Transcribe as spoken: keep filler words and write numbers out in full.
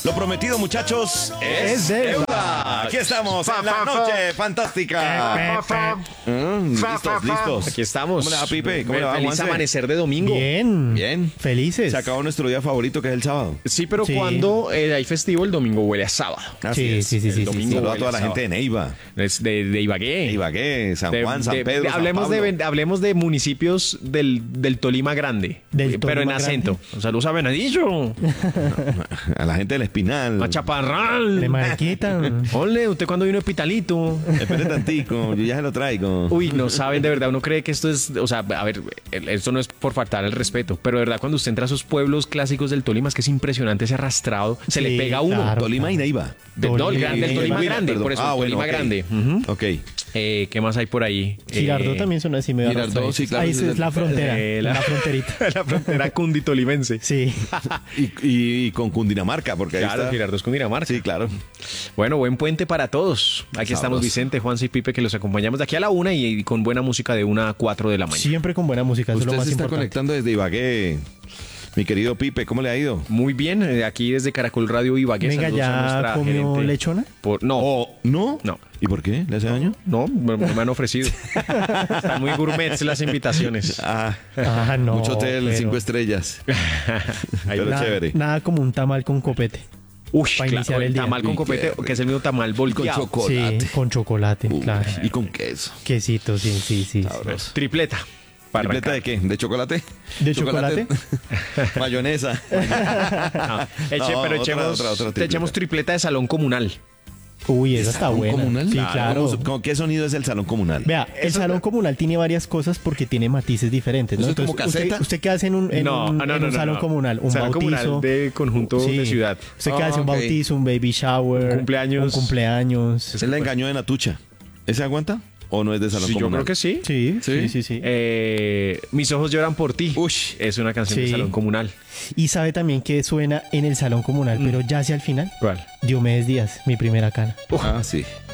Lo prometido, muchachos, es, Es deuda. deuda. Aquí estamos en la noche fantástica. Mm, listos, listos. Aquí estamos. ¿Cómo le va, Pipe? ¿Cómo le va, Feliz Juanse? amanecer de domingo. Bien. Bien. Felices. Se acabó nuestro día favorito, que es el sábado. Sí, pero Sí. cuando eh, hay festivo, el domingo huele a sábado. Así Sí, es. sí, sí, El sí, sí, domingo. sí. Saludo a toda Huele la a gente de Neiva, Es de, de Ibagué. Ibagué, San De- Juan, de- San de- Pedro, San hablemos, Pablo. de, hablemos de municipios del, del Tolima Grande. Del eh, pero en Tolima acento. Saludos a Venadillo, A la gente del Espinal. a Chaparral. De mariquita. Ole, ¿usted cuándo vino a Pitalito? Espere tantico, yo ya se lo traigo. Uy, no saben, de verdad, uno cree que esto es, o sea, a ver, el- esto no es por faltar al respeto, pero de verdad cuando usted entra a esos pueblos clásicos del Tolima, es que es impresionante ese arrastrado, se Sí, le pega a uno. claro. Tolima y Neiva. De- no, el Tolima, grande, el Tolima Huila, grande, perdón. por eso, Ah, el bueno, Tolima ok. grande. Ujú. Ok. Eh, ¿Qué más hay por ahí? Girardot Eh, también son así medio Girardot, arrastraditos. sí, claro, Ahí sí, es sí. la frontera. Eh, la, la- fronterita. la frontera cunditolimense. Sí. Y, y- y con Cundinamarca, porque ahí Claro, está. Girardot es Cundinamarca. Sí, claro. Bueno, buen puente para todos. Aquí estamos Sabroso. Vicente, Juanse y Pipe, que los acompañamos de aquí a la una y, y con buena música de una a cuatro de la mañana. Siempre con buena música, eso es lo Usted más se está importante. conectando desde Ibagué. Mi querido Pipe, ¿cómo le ha ido? Muy bien, eh, aquí desde Caracol Radio Ibagué. Venga, saludos a ¿ya nuestra comió gerente. lechona? Por- no, Oh, ¿no? No. ¿Y por qué? ¿Le hace daño? no, me, me han ofrecido. Están muy gourmets las invitaciones. Ah, Ah, no. mucho hotel, pero cinco estrellas. Ahí Pero va. nada, chévere. nada como un tamal con copete. Uy, para claro, iniciar el el día. tamal con Uy, copete, qué que es el mismo tamal Con volteado. chocolate. Sí, con chocolate, Uy, claro. Y con queso. Quesito, sí, sí, sí. Sabroso. Tripleta. Para ¿Tripleta de qué? ¿De chocolate? ¿De chocolate? Mayonesa. arrancar. No, eche- No, pero otra, echemos, otra, otra te tripleta. echemos tripleta de salón comunal. Uy, esa está ¿Salón buena. comunal? Sí, Claro. claro. ¿Con, con qué sonido es el salón comunal? Vea, el salón comunal tiene varias cosas porque tiene matices diferentes, ¿no? ¿Eso es como Entonces, caseta? ¿usted, usted qué hace en un, en No, un, no, en no, un no, salón no. comunal? Un Salón bautizo. comunal de conjunto de ciudad. ¿Usted qué Ah, hace? Un ok. bautizo, un baby shower. Un cumpleaños. Un cumpleaños. Es la engañó de Natucha. ¿Ese aguanta? ¿O no es de salón Sí, yo comunal? creo que sí. Sí, ¿Sí? sí, sí, sí. Eh, Mis ojos lloran por ti. Ush. Es una canción de Sí. salón comunal. Y sabe también que suena en el salón comunal, pero ya hacia el final. ¿Cuál? Diomedes Díaz, mi primera cana. Ah, sí.